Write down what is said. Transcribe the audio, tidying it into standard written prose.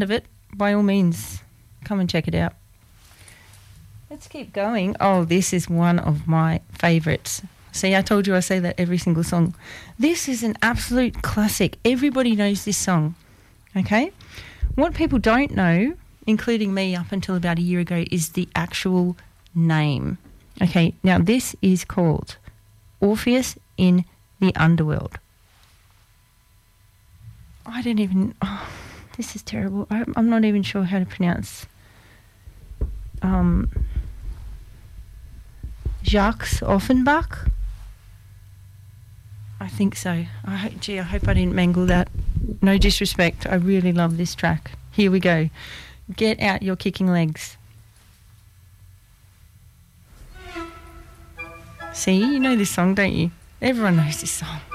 of it, by all means, come and check it out. Let's keep going. Oh, this is one of my favourites. See, I told you I say that every single song. This is an absolute classic. Everybody knows this song, okay? What people don't know, including me up until about a year ago, is the actual name. Okay, now this is called Orpheus in the Underworld. I don't even... Oh, this is terrible. I'm not even sure how to pronounce... Jacques Offenbach? I think so. I hope I didn't mangle that. No disrespect. I really love this track. Here we go. Get out your kicking legs. See, you know this song, don't you? Everyone knows this song.